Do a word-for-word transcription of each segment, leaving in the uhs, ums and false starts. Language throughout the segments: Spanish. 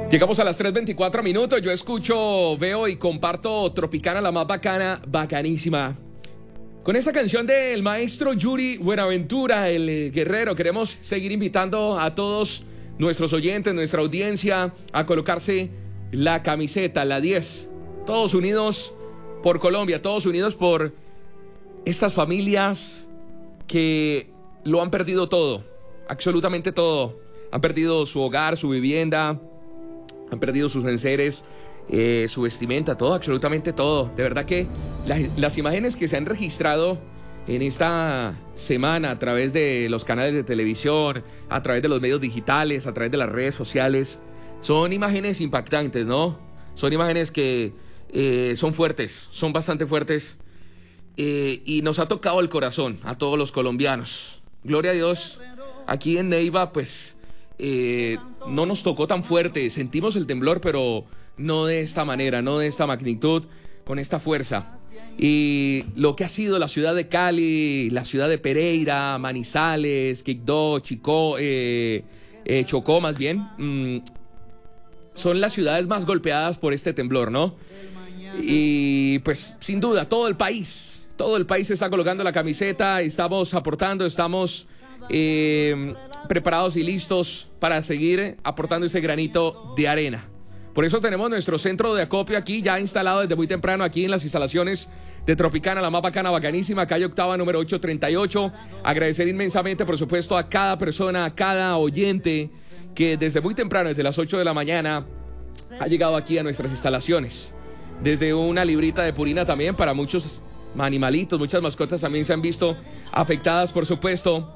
Llegamos a las tres veinticuatro minutos. Yo escucho, veo y comparto Tropicana, la más bacana, bacanísima. Con esta canción del maestro Yuri Buenaventura, el eh, guerrero, queremos seguir invitando a todos nuestros oyentes, nuestra audiencia, a colocarse la camiseta, la diez. Todos unidos por Colombia, todos unidos por estas familias que lo han perdido todo, absolutamente todo. Han perdido su hogar, su vivienda, han perdido sus enseres, eh, su vestimenta, todo, absolutamente todo. De verdad que la, las imágenes que se han registrado en esta semana a través de los canales de televisión, a través de los medios digitales, a través de las redes sociales, son imágenes impactantes, ¿no? Son imágenes que eh, son fuertes, son bastante fuertes, eh, y nos ha tocado el corazón a todos los colombianos. Gloria a Dios, aquí en Neiva, pues... Eh, no nos tocó tan fuerte, sentimos el temblor, pero no de esta manera, no de esta magnitud, con esta fuerza. Y lo que ha sido la ciudad de Cali, la ciudad de Pereira, Manizales, Quibdó, Chicó, eh, eh, Chocó más bien, mmm, son las ciudades más golpeadas por este temblor, ¿no? Y pues sin duda todo el país, todo el país está colocando la camiseta, estamos aportando, estamos... Eh, preparados y listos para seguir aportando ese granito de arena. Por eso tenemos nuestro centro de acopio aquí ya instalado desde muy temprano aquí en las instalaciones de Tropicana, la más bacana, bacanísima, calle Octava, número ochocientos treinta y ocho. Agradecer inmensamente, por supuesto, a cada persona, a cada oyente que desde muy temprano, desde las ocho de la mañana, ha llegado aquí a nuestras instalaciones. Desde una librita de purina también para muchos animalitos, muchas mascotas también se han visto afectadas, por supuesto.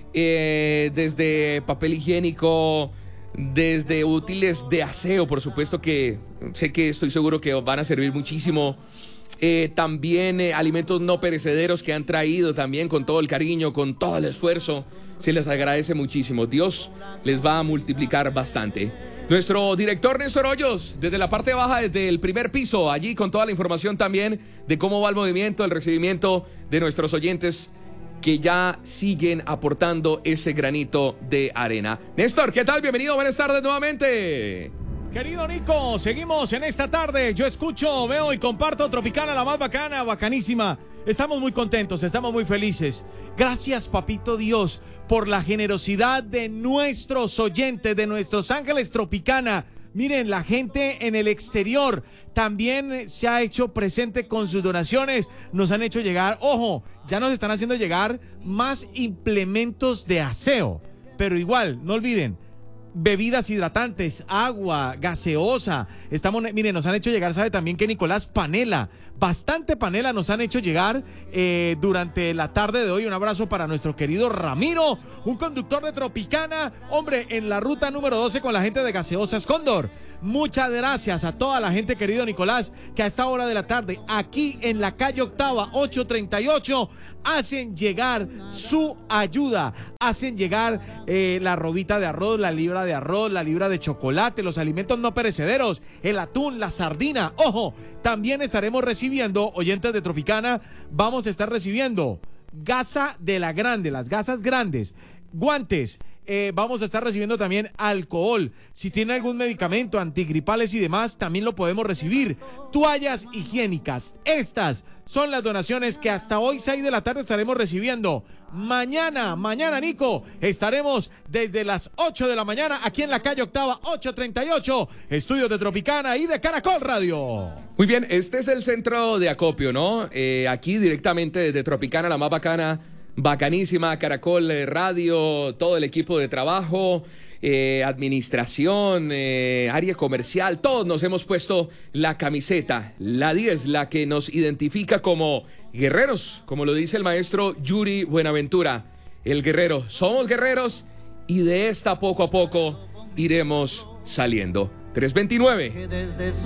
Eh, desde papel higiénico, desde útiles de aseo, por supuesto que sé que estoy seguro que van a servir muchísimo. Eh, también eh, alimentos no perecederos que han traído también con todo el cariño, con todo el esfuerzo. Se les agradece muchísimo. Dios les va a multiplicar bastante. Nuestro director Néstor Hoyos, desde la parte baja, desde el primer piso, allí con toda la información también de cómo va el movimiento, el recibimiento de nuestros oyentes que ya siguen aportando ese granito de arena. Néstor, ¿qué tal? Bienvenido, buenas tardes nuevamente. Querido Nico, seguimos en esta tarde. Yo escucho, veo y comparto Tropicana, la más bacana, bacanísima. Estamos muy contentos, estamos muy felices. Gracias, papito Dios, por la generosidad de nuestros oyentes, de nuestros ángeles Tropicana. Miren, la gente en el exterior también se ha hecho presente con sus donaciones. Nos han hecho llegar, ojo, ya nos están haciendo llegar más implementos de aseo. Pero igual, no olviden, bebidas hidratantes, agua, gaseosa. Estamos, miren, nos han hecho llegar, sabe también que Nicolás, panela. Bastante panela nos han hecho llegar eh, durante la tarde de hoy. Un abrazo para nuestro querido Ramiro, un conductor de Tropicana, hombre, en la ruta número doce con la gente de Gaseosas Cóndor. Muchas gracias a toda la gente, querido Nicolás, que a esta hora de la tarde, aquí en la calle Octava, ochocientos treinta y ocho, hacen llegar su ayuda, hacen llegar eh, la robita de arroz, la libra de arroz, la libra de chocolate, los alimentos no perecederos, el atún, la sardina. Ojo, también estaremos recibiendo, oyentes de Tropicana, vamos a estar recibiendo gasa de la grande, las gasas grandes, guantes. Eh, vamos a estar recibiendo también alcohol. Si tiene algún medicamento, antigripales y demás, también lo podemos recibir. Toallas higiénicas. Estas son las donaciones que hasta hoy, seis de la tarde, estaremos recibiendo. Mañana, mañana, Nico, estaremos desde las ocho de la mañana aquí en la calle Octava, ochocientos treinta y ocho, estudios de Tropicana y de Caracol Radio. Muy bien, este es el centro de acopio, ¿no? Eh, aquí directamente desde Tropicana, la más bacana, bacanísima, Caracol Radio, todo el equipo de trabajo, eh, administración, eh, área comercial, todos nos hemos puesto la camiseta, la diez, la que nos identifica como guerreros, como lo dice el maestro Yuri Buenaventura, el guerrero. Somos guerreros y de esta poco a poco iremos saliendo. tres veintinueve.